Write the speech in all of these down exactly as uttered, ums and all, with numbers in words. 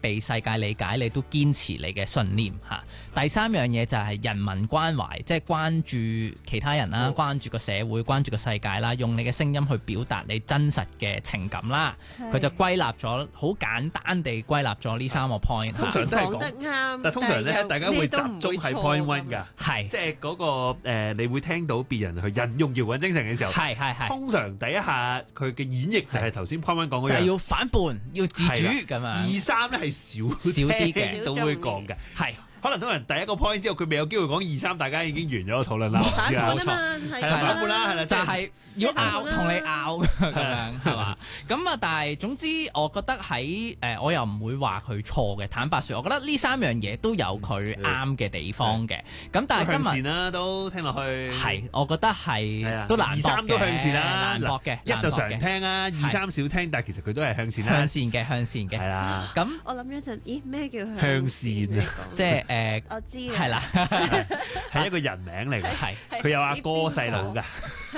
被世界理解，你都堅持你嘅信念嚇。第三樣嘢就係人民關懷，即係關注其他人啦，關注個社會，關注個世界啦，用你嘅聲音去表達你真實嘅情感啦。佢就歸納咗好簡單地歸納咗呢三個 point。 通常都係講得啱， 但通常咧，大家會集中係 point one 㗎， 係即係嗰個誒，你會聽到別人去引用搖滾精神嘅時候， 係係係。 通常第一下佢嘅演繹就係頭先 point one 講嗰樣， 就係要反叛，要自主咁樣。 二三咧係少少啲嘅， 都會講嘅， 係。 可能通常第一個 point 之後，佢未有機會講二三，大家已經完咗個討論啦。 反叛啊嘛， 係啦，反叛啦，係啦， 就係要拗同你拗咁樣係嘛？咁啊，但係總之，我覺得喺誒，我又唔會話佢錯嘅。坦白説，我覺得呢三樣嘢都有佢啱嘅地方嘅。咁但係今日向善啦，都聽落去係，我覺得係都難二三都向善啦， 難搏嘅。 一就常聽啦，二三少聽，但係其實佢都係向善啦， 向善嘅，向善嘅。 係啦。 咁我諗咗陣，咦咩叫向善啊？ 即係誒， 我知係啦， 係一個人名嚟嘅， 係佢有阿哥細佬㗎。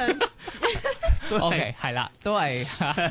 O K， 係啦，都係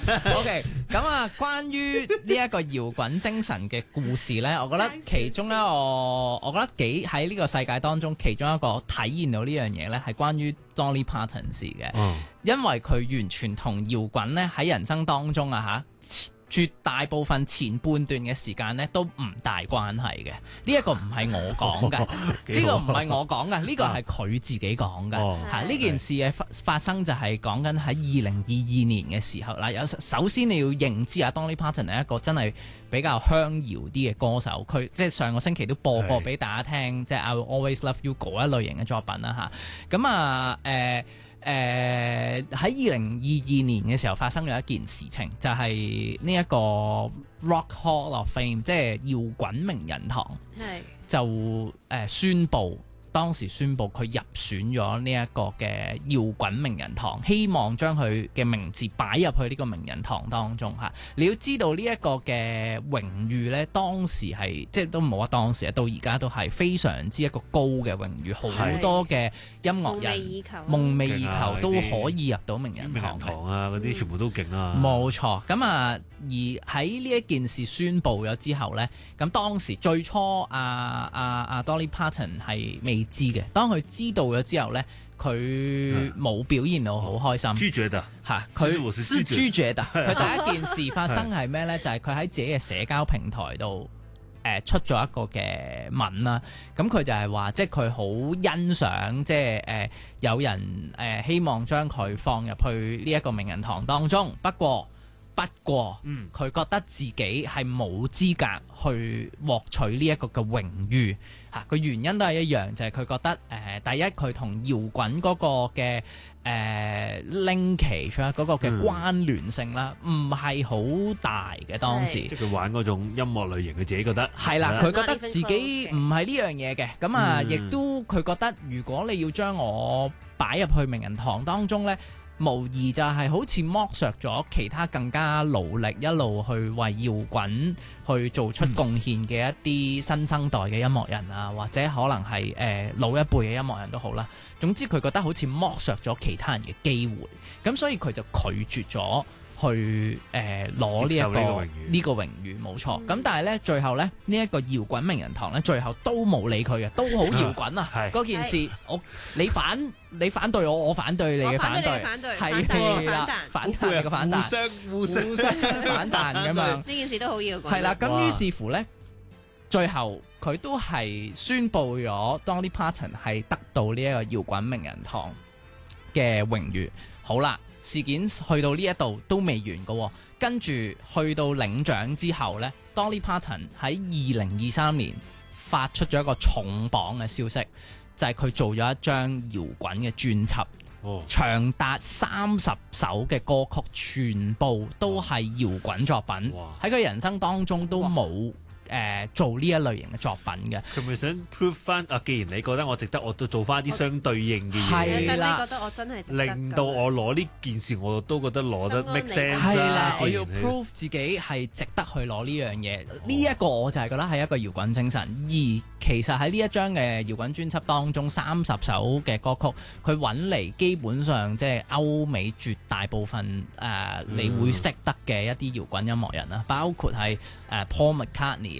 O K。咁啊，關於呢一個搖滾精神嘅故事咧，我覺得其中一個，我覺得幾喺呢個世界當中，其中一個體現到呢樣嘢咧，係關於 Dolly Parton 嘅， 嗯、因為佢完全同搖滾咧喺人生當中啊嚇。絕大部分前半段嘅時間咧都唔大關係嘅，呢、這、一個唔係我講嘅，呢個唔係我講嘅，呢個係佢自己講嘅。嚇、啊，呢件事嘅發發生就係講緊喺二零二二年嘅時候啦。有首先你要認知啊 Dolly Parton 係一個真係比較鄉謠啲嘅歌手，佢即係上個星期都播過俾大家聽，即係 I Will Always Love You 嗰一類型嘅作品啦嚇。咁啊誒。呃誒喺二零二二年嘅時候發生咗一件事情，就係呢一個 Rock Hall of Fame， 即係搖滾名人堂， 係就誒、呃、宣布。當時宣布佢入選咗呢一個嘅搖滾名人堂，希望將佢嘅名字擺入去呢個名人堂當中嚇。你要知道呢一個嘅榮譽呢，當時係即係都冇話當時啊，到而家都係非常之一個高嘅榮譽，好多嘅音樂人夢寐以求都可以入到名人堂。 名人堂啊，嗰啲全部都勁啊！ 冇錯，咁啊，而喺呢一件事宣布咗之後呢，咁當時最初阿阿阿 Dolly Parton 係未知嘅，當佢知道咗之後呢，佢冇表現到好開心。 拒絕的嚇，佢是拒絕的。佢第一件事發生係咩呢？就係佢喺自己嘅社交平台度誒出咗一個嘅文啦。咁佢就係話，即係佢好欣賞，即係誒有人誒希望將佢放入去呢一個名人堂當中。不過不過，佢覺得自己係冇資格去獲取呢一個嘅榮譽嚇，個原因都係一樣，就係、是、佢覺得誒、呃，第一佢同搖滾嗰個嘅誒 linkage 啦，嗰個嘅關聯性啦，唔係好大嘅當時。 即係佢玩嗰種音樂類型，佢自己覺得係啦，佢覺得自己唔係呢樣嘢嘅，咁啊，亦、嗯、都佢覺得如果你要將我擺入去名人堂當中呢。無疑就係好似剝削咗其他更加努力一路去為搖滾去做出貢獻嘅一啲新生代嘅音樂人啊，或者可能係誒、呃、老一輩嘅音樂人都好啦。總之佢覺得好似剝削咗其他人嘅機會，咁所以佢就拒絕咗去誒攞呢一個呢個榮譽，冇錯。咁、嗯、但係呢，最後呢，呢、這、一個搖滾名人堂呢，最後都冇理佢嘅，都好搖滾啊！嗰件事，我你反你反對我，我反對你嘅反對，係啦，反彈嘅反彈， 互相互相互相反彈咁樣。呢件事都好搖滾。 係啦，咁於是乎呢，最後佢都係宣布咗 Dolly Parton 係得到呢一個搖滾名人堂嘅榮譽。好啦。事件去到呢一度都未完嘅，跟住去到領獎之後呢 Dolly Parton 喺二零二三年發出咗一個重磅嘅消息，就係、是、佢做咗一張搖滾嘅專輯，哦、長達三十首嘅歌曲，全部都係搖滾作品，喺佢人生當中都冇。誒、呃、做呢一類型嘅作品嘅， 佢咪想 prove 翻啊？既然你覺得我值得，我都做翻啲相對應嘅嘢。 係啦，你覺得我真係值得， 令到我攞呢件事，我都覺得攞得 make sense。 係啦，我要 prove 自己係值得去攞呢樣嘢。呢、哦、一個我就係覺得係一個搖滾精神。而其實喺呢一張嘅搖滾專輯當中，三十首嘅歌曲，佢揾嚟基本上即係歐美絕大部分誒、呃嗯、你會識得嘅一啲搖滾音樂人啦，包括係誒、呃、Paul McCartney。